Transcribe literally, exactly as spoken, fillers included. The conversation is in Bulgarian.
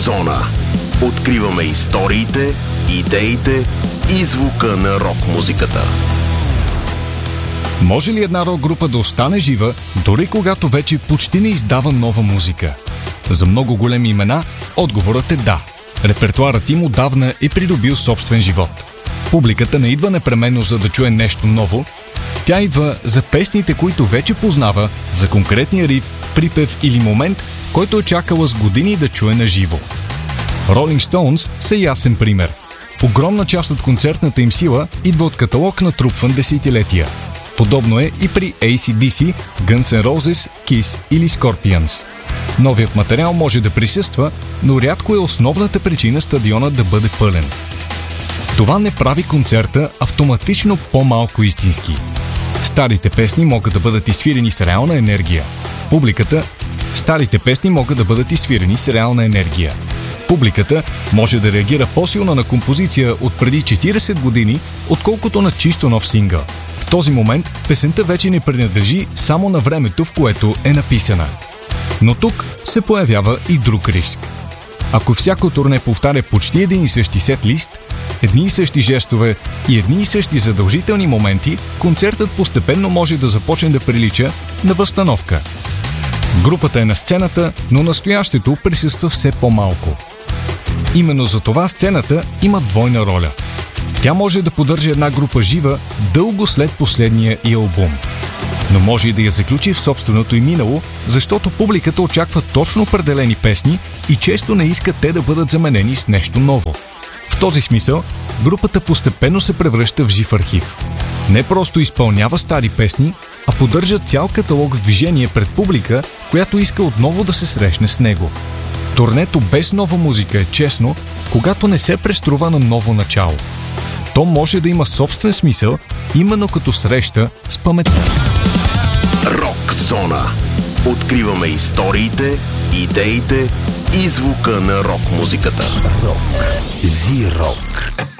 Зона. Откриваме историите, идеите и звука на рок-музиката. Може ли една рок-група да остане жива, дори когато вече почти не издава нова музика? За много големи имена отговорът е да. Репертуарът им отдавна е придобил собствен живот. Публиката не идва непременно за да чуе нещо ново. Тя идва за песните, които вече познава, за конкретния риф, припев или момент, който е чакала с години да чуе на живо. Rolling Stones са ясен пример. Огромна част от концертната им сила идва от каталог натрупван десетилетия. Подобно е и при Ей Си Ди Си, Guns N' Roses, Kiss или Scorpions. Новият материал може да присъства, но рядко е основната причина стадионът да бъде пълен. Това не прави концерта автоматично по-малко истински. Старите песни могат да бъдат изсвирени с реална енергия. Публиката Старите песни могат да бъдат изсвирени с реална енергия. Публиката може да реагира по-силно на композиция от преди четирийсет години, отколкото на чисто нов сингъл. В този момент песента вече не принадлежи само на времето, в което е написана. Но тук се появява и друг риск. Ако всяко турне повтаря почти един и същи сет лист, едни и същи жестове и едни и същи задължителни моменти, концертът постепенно може да започне да прилича на възстановка. Групата е на сцената, но настоящето присъства все по-малко. Именно за това сцената има двойна роля. Тя може да поддържа една група жива дълго след последния й албум. Но може и да я заключи в собственото й минало, защото публиката очаква точно определени песни и често не иска те да бъдат заменени с нещо ново. В този смисъл, групата постепенно се превръща в жив архив. Не просто изпълнява стари песни, а поддържа цял каталог в движение пред публика, която иска отново да се срещне с него. Турнето без нова музика е честно, когато не се преструва на ново начало. То може да има собствен смисъл, именно като среща с паметта. Рок Зона. Откриваме историите, идеите и звука на рок-музиката. Рок. Зи-рок.